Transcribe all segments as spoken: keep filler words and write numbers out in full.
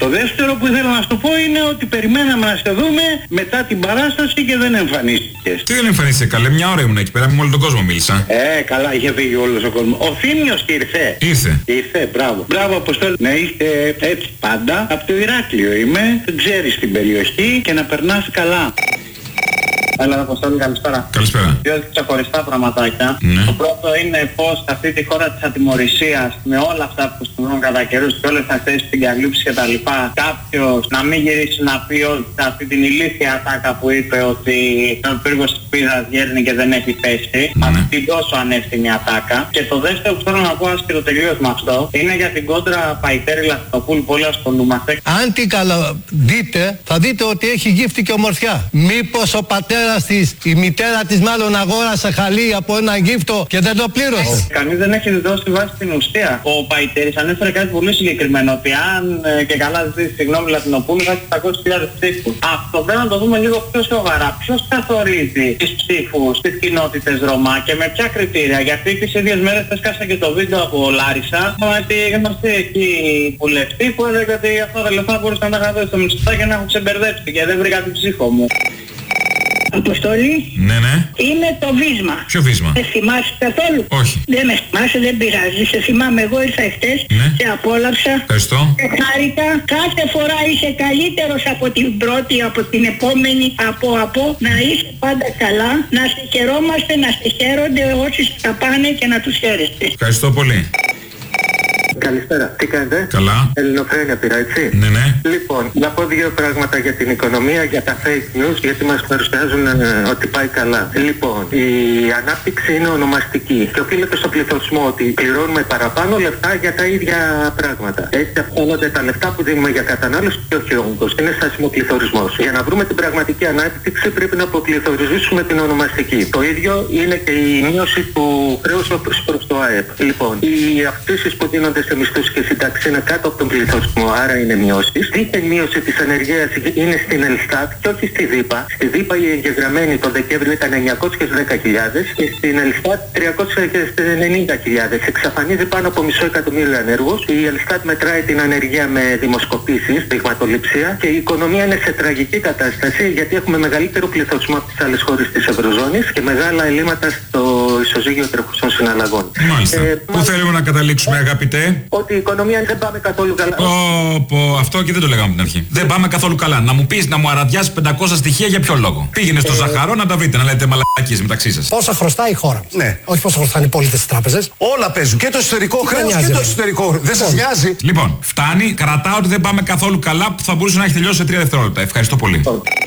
Το δεύτερο που ήθελα να σου πω είναι ότι περιμέναμε να σε δούμε μετά την παράσταση και δεν εμφανίστηκες. Τι δεν εμφανίστηκε, καλέ, μια ώρα ήμουν εκεί πέρα, με όλο τον κόσμο μίλησα. Ε, καλά, είχε φύγει όλος ο κόσμος. Ο Θήμιος ήρθε. Ήρθε. Ήρθε, μπράβο. Μπράβο, Αποστόλη. Να είστε έτσι πάντα. Από το Ηράκλειο είμαι. Δεν ξέρεις την περιοχή και να περνάς καλά. Έλα, Αποστόλη, καλησπέρα. Καλησπέρα. Δύο ξεχωριστά πραγματάκια. Ναι. Το πρώτο είναι πως αυτή τη χώρα της ατιμωρησίας, με όλα αυτά που συμβαίνουν κατά καιρούς και όλες αυτές τις συγκαλύψεις και τα λοιπά, κάποιος να μην γυρίσει να πει ότι αυτή την ηλίθια ατάκα που είπε ότι ο πύργος της Πίδας γέρνει και δεν έχει πέσει, Ναι. αυτή την τόσο ανεύθυνη ατάκα. Και το δεύτερο που θέλω να πω, άσχετο τελείως με αυτό, είναι για την κόντρα Παϊτέρη Λαστινοπούλου που όλοι ασχολούμαστε. Αν την καλά δείτε, θα δείτε ότι έχει γύφτη και ομορφιά. Μήπως ο πατέρας της, η μητέρα της μάλλον αγόρασε χαλί από ένα γύφτο και δεν το πλήρωσε. Κανείς δεν έχει δώσει βάση στην ουσία. Ο Παϊτέρης ανέφερε κάτι πολύ συγκεκριμένο, ότι αν ε, και καλά ζητήσει συγγνώμη Λατινοπούλου θα έχει επτακόσιες χιλιάδες ψήφους. Αυτό πρέπει να το δούμε λίγο πιο σοβαρά. Ποιος καθορίζει τις ψήφους στις κοινότητες Ρωμά και με ποια κριτήρια? Γιατί τις ίδιες μέρες έσκασε και το βίντεο από Λάρισα με τη γνωστή εκεί βουλευτή που έλεγε ότι αυτά τα λεφτά μπορούσαν να τα είχα δώσει στο Μητσοτάκη και να έχουν ξεμπερδέψει και δεν βρήκα την ψήφο μου. Αποστολή. Ναι, ναι. Είναι το βίσμα. Ποιο βίσμα? Σε θυμάσαι καθόλου? Όχι. Δεν με θυμάσαι, δεν πειράζει. Σε θυμάμαι, εγώ ήρθα εχθές, Ναι. σε απόλαυσα. Ευχαριστώ. Σε χάρηκα. Κάθε φορά είσαι καλύτερος από την πρώτη, από την επόμενη, από από. Να είσαι πάντα καλά. Να σε χαιρόμαστε, να σε χαίρονται όσοι τα πάνε και να τους χαίρεστε. Ευχαριστώ πολύ. Καλησπέρα. Τι κάνετε? Καλά. Ελληνοφρένια πήρα, έτσι. Ναι, ναι. Λοιπόν, να πω δύο πράγματα για την οικονομία, για τα fake news, γιατί μας παρουσιάζουν ε, ότι πάει καλά. Λοιπόν, η ανάπτυξη είναι ονομαστική και οφείλεται στο πληθωρισμό, ότι πληρώνουμε παραπάνω λεφτά για τα ίδια πράγματα. Έτσι αυξάνονται τα λεφτά που δίνουμε για κατανάλωση και όχι ο όγκος. Είναι στάσιμο πληθωρισμός. Για να βρούμε την πραγματική ανάπτυξη πρέπει να αποπληθωρίζουμε την ονομαστική. Το ίδιο είναι και η μείωση του χρέους προς το ΑΕΠ. Λοιπόν, οι αυξήσεις που δίνονται σε μισθούς και σύνταξη είναι κάτω από τον πληθωρισμό, άρα είναι μειώσεις. Δίθεν μείωση της ανεργίας είναι στην Ελστάτ και όχι στη ΔΥΠΑ. Στη ΔΥΠΑ η εγγεγραμμένη τον Δεκέμβριο ήταν εννιακόσιες δέκα χιλιάδες και στην Ελστάτ τριακόσιες ενενήντα χιλιάδες. Εξαφανίζει πάνω από μισό εκατομμύριο ανέργους. Η Ελστάτ μετράει την ανεργία με δημοσκοπήσεις, δειγματοληψία, και η οικονομία είναι σε τραγική κατάσταση γιατί έχουμε μεγαλύτερο πληθωρισμό από τις άλλες χώρες της Ευρωζώνης και μεγάλα ελλείμματα στο ισοζύγιο τρεχουσών συναλλαγών. Μάλιστα. Ε, Πού θέλουμε να καταλήξουμε, αγαπητέ? Ότι η οικονομία δεν πάμε καθόλου καλά. Πω, πω, αυτό και δεν το λέγαμε από την αρχή. Δεν πάμε καθόλου καλά. Να μου πεις, να μου αραδιάσει πεντακόσια στοιχεία για ποιο λόγο? Πήγαινε στο Ζαχαρό να τα βρείτε, να λέτε μαλακίες μεταξύ σας. Πόσα χρωστάει η χώρα? Ναι. Όχι πόσα χρωστάνε οι πολίτες στις τράπεζες. Όλα παίζουν. Και το εσωτερικό χρέος και το εσωτερικό. Δεν σας νοιάζει? Λοιπόν, φτάνει. Κρατάω ότι δεν πάμε καθόλου καλά, που θα μπορούσε να έχει τελειώσει σε τρία δευτερόλεπτα. Ευχαριστώ πολύ.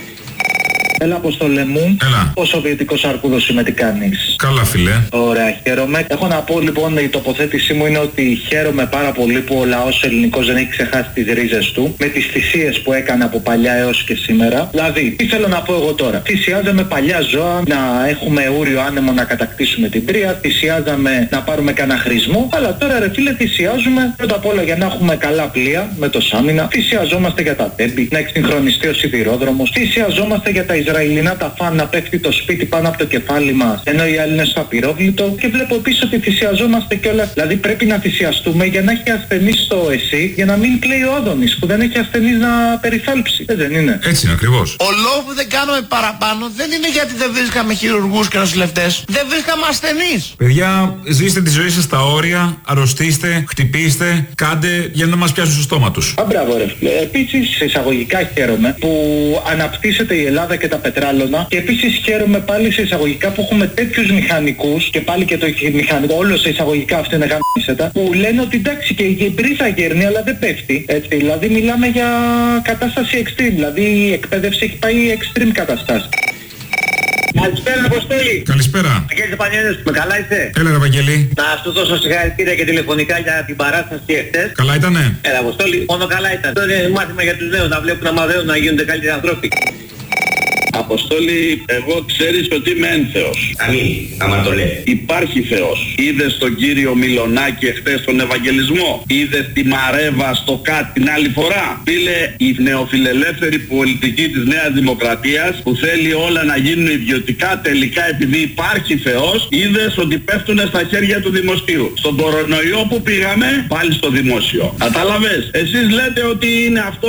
Έλα, Αποστόλε μου. Έλα. Ο Σοβιετικός Αρκούδος είμαι, τι κάνεις? Καλά, φιλέ. Ωραία, χαίρομαι. Έχω να πω λοιπόν, η τοποθέτησή μου είναι ότι χαίρομαι πάρα πολύ που ο λαός ελληνικός δεν έχει ξεχάσει τις ρίζες του με τις θυσίες που έκανε από παλιά έως και σήμερα. Δηλαδή, τι θέλω να πω εγώ τώρα? Θυσιάζαμε παλιά ζώα να έχουμε ούριο άνεμο να κατακτήσουμε την Τρία, θυσιάζαμε να πάρουμε κανένα χρησμό, αλλά τώρα ρε φίλε θυσιάζουμε πρώτα απ' όλα για να έχουμε καλά πλοία με το Σάμινα, θυσιαζόμαστε για τα τέμπη, να εξυγχρονιστεί ο σιδηρόδρομος, θυσιαζόμαστε για τα Ισραηλινά τα φαν να πέφτει το σπίτι πάνω από το κεφάλι μας, ενώ οι άλλοι είναι στο απειρόβλητο, και βλέπω επίσης ότι θυσιαζόμαστε κιόλας. Δηλαδή πρέπει να θυσιαστούμε για να έχει ασθενείς στο ΕΣΥ, για να μην κλαίει ο Άδωνης που δεν έχει ασθενείς να περιθάλψει. Ε, δεν είναι? Έτσι είναι ακριβώς. Ο λόγος που δεν κάνουμε παραπάνω δεν είναι γιατί δεν βρίσκαμε χειρουργούς και νοσηλευτές. Δεν βρίσκαμε ασθενείς. Παιδιά, ζήστε τη ζωή σας στα όρια, αρρωστήστε, χτυπήστε, κάντε για να μας πιάσουν στο στόμα τους. Α, μπράβο ρε. Επίσης εισαγωγικά χαίρομαι που αναπτύσσεται η Ελλάδα και τα πετράλωνα, και επίσης χαίρομαι πάλι σε εισαγωγικά που έχουμε τέτοιους μηχανικούς, και πάλι και το μηχανικό όλο σε εισαγωγικά αυτό είναι γαμίσετα, που λένε ότι εντάξει και η μπρίζα γέρνει αλλά δεν πέφτει. Έτσι, δηλαδή μιλάμε για κατάσταση extreme, δηλαδή η εκπαίδευση έχει πάει extreme καταστάσεις. Καλησπέρα, Αποστόλη. Καλησπέρα. Αγγέλης Πανιένιος, με καλά είσαι? Έλα, ρε Βαγγελή. Να σου δώσω συγχαρητήρια και τηλεφωνικά για την παράσταση εχθές. Καλά ήτανε? Έλα, Αποστόλη, μόνο καλά ήταν. Αυτό είναι μάθημα για τους νέους, να βλέπουν να μαθαίνουν να γίνονται καλύτεροι ανθρώποι. Αποστόλη, εγώ ξέρεις ότι είμαι ένθεος. Αμήν, άμα το λέει. Υπάρχει Θεός. Είδες τον κύριο Μιλονάκη εχθές στον Ευαγγελισμό? Είδες τη Μαρέβα στο ΚΑΤ την άλλη φορά? Φίλε, η νεοφιλελεύθερη πολιτική της Νέας Δημοκρατίας που θέλει όλα να γίνουν ιδιωτικά, τελικά επειδή υπάρχει Θεός, είδες ότι πέφτουν στα χέρια του δημοσίου. Στον κορονοϊό που πήγαμε, πάλι στο δημόσιο. Κατάλαβες? Εσείς λέτε ότι είναι αυτό